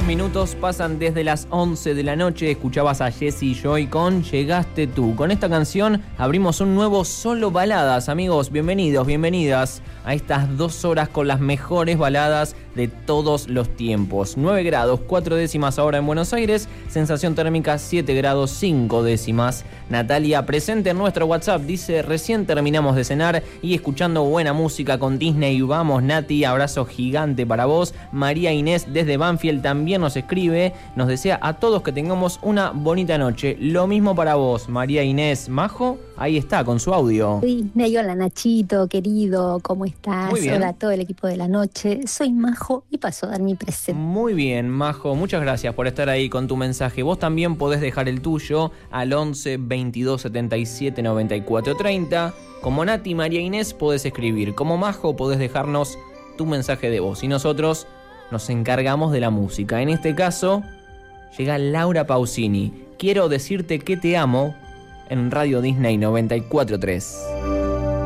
minutos pasan desde las 11 de la noche. Escuchabas a Jessie Joy con Llegaste Tú. Con esta canción abrimos un nuevo Solo Baladas. Amigos, bienvenidos, bienvenidas a estas 2 horas con las mejores baladas de todos los tiempos. 9 grados 4 décimas ahora en Buenos Aires. Sensación térmica 7 grados 5 décimas. Natalia, presente en nuestro WhatsApp, dice: recién terminamos de cenar y escuchando buena música con Disney. Vamos, Nati, abrazo gigante para vos. María Inés desde Banfield también nos escribe, nos desea a todos que tengamos una bonita noche. Lo mismo para vos, María Inés. Majo, ahí está con su audio. Disney, hola Nachito, querido, ¿cómo estás? Muy bien. Hola a todo el equipo de la noche. Soy Majo y paso a dar mi presente. Muy bien, Majo, muchas gracias por estar ahí con tu mensaje. Vos también podés dejar el tuyo al 11 22 77 94 30. Como Nati, María Inés podés escribir. Como Majo podés dejarnos tu mensaje de voz. Y nosotros nos encargamos de la música. En este caso, llega Laura Pausini. Quiero decirte que te amo en Radio Disney 94.3.